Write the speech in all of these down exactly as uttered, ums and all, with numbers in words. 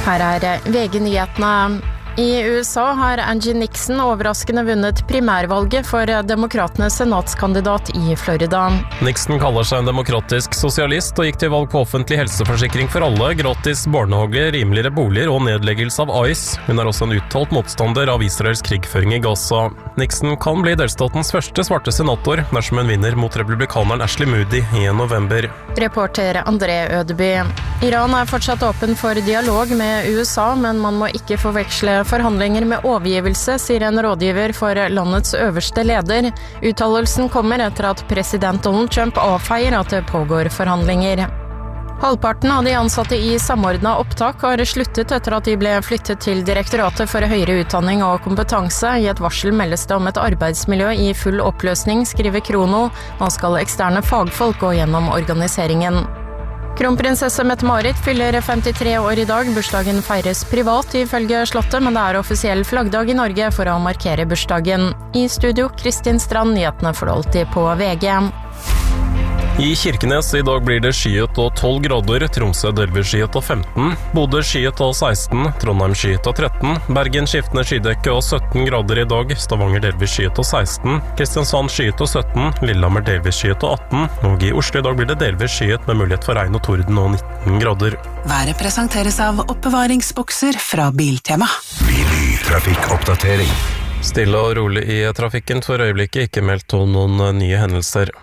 Her er V G-nyhetene. I U S A har Angie Nixon overraskende vunnet primærvalget for demokratenes senatskandidat i Florida. Nixon kaller seg en demokratisk sosialist og gikk til valg på offentlig helseforsikring for alle, gratis barnehage, rimeligere boliger og nedleggelse av ICE. Hun er også en uttalt motstander av Israels krigføring i Gaza. Nixon kan bli delstatens første svarte senator dersom hun vinner mot republikaneren Ashley Moody i november. Reporter André Ødeby. Iran er fortsatt åpen for dialog med U S A, men man må ikke forveksle forhandlinger med overgivelse, sier en rådgiver for landets øverste leder. Uttalelsen kommer etter at president Donald Trump avfeier at det pågår forhandlinger. Halvparten av de ansatte i samordnet opptak har sluttet etter at de ble flyttet til Direktoratet for høyere utdanning og kompetanse. I et varsel meldes det om et arbeidsmiljø i full oppløsning, skriver Krono. Nå skal eksterne fagfolk gå gjennom organiseringen. Kronprinsesse Mette-Marit fyller femtitre år i dag. Bursdagen feires privat ifølge slottet, men det er offisiell flaggdag i Norge for å markere bursdagen. I studio, Kristin Strand, nyhetene får du alltid på V G. I Kirkenes i dag blir det skyet og tolv grader, Tromsø delvis skyet og femten, Bodø skyet og seksten, Trondheim skyet og tretten, Bergen skiftende skydekke og sytten grader i dag, Stavanger delvis skyet og seksten, Kristiansand skyet og sytten, Lillehammer delvis skyet og atten, og i Oslo i dag blir det delvis skyet med mulighet for regn og torden og nitten grader. Været presenteres av oppbevaringsbokser fra Biltema. Billy trafikkoppdatering. Stille og rolig i trafikken for øyeblikket, ikke meldt om noen nye hendelser.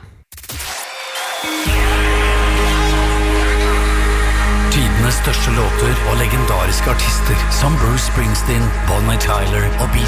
Tidenes største låter og legendariske artister som Bruce Springsteen, Bonnie Tyler og Beach